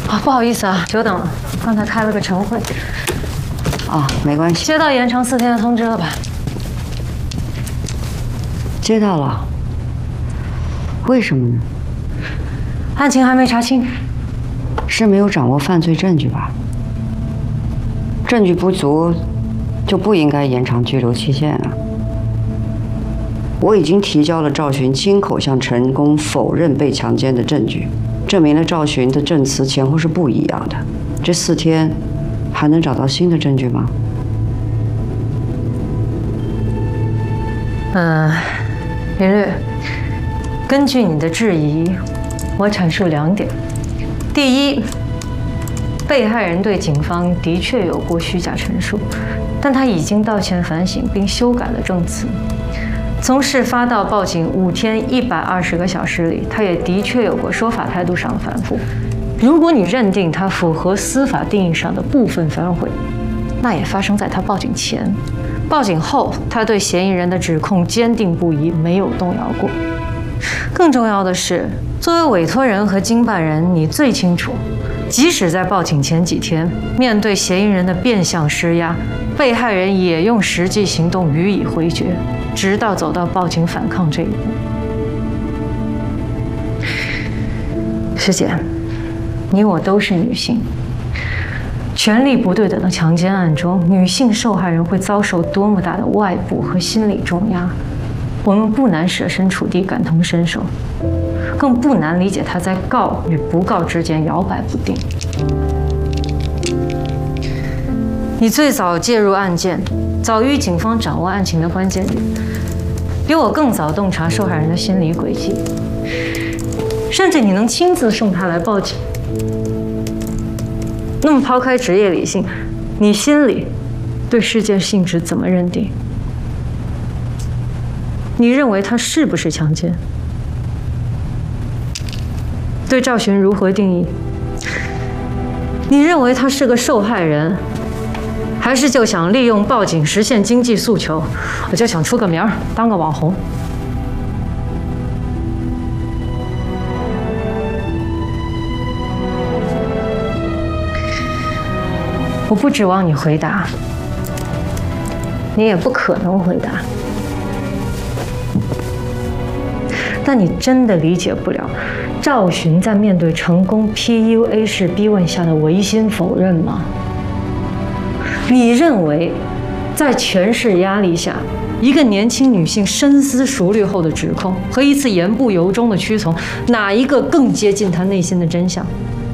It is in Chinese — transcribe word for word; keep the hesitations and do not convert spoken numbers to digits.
啊，不好意思啊，久等了，刚才开了个晨会。 啊，没关系。 接到延长四天的通知了吧？ 接到了。为什么呢？ 案情还没查清， 是没有掌握犯罪证据吧？证据不足，就不应该延长拘留期限啊。我已经提交了赵寻亲口向陈宫否认被强奸的证据，证明了赵寻的证词前后是不一样的。这四天还能找到新的证据吗？ 嗯，林律，根据你的质疑，我阐述两点。第一，被害人对警方的确有过虚假陈述，但他已经道歉反省并修改了证词。从事发到报警五天一百二十个小时里，他也的确有过说法态度上的反复。如果你认定他符合司法定义上的部分反悔，那也发生在他报警前。报警后，他对嫌疑人的指控坚定不移，没有动摇过。更重要的是，作为委托人和经办人，你最清楚，即使在报警前几天，面对嫌疑人的变相施压，被害人也用实际行动予以回绝，直到走到报警反抗这一步。师姐，你我都是女性。权力不对等的强奸案中，女性受害人会遭受多么大的外部和心理重压，我们不难设身处地感同身受，更不难理解她在告与不告之间摇摆不定。你最早介入案件，早于警方掌握案情的关键点，比我更早洞察受害人的心理轨迹，甚至你能亲自送她来报警。那么，抛开职业理性，你心里对事件性质怎么认定？你认为他是不是强奸？对赵寻如何定义？你认为他是个受害人，还是就想利用报警实现经济诉求？我就想出个名儿，当个网红。我不指望你回答，你也不可能回答。但你真的理解不了赵寻在面对成功 P U A 式逼问下的违心否认吗？你认为，在权势压力下，一个年轻女性深思熟虑后的指控和一次言不由衷的屈从，哪一个更接近她内心的真相？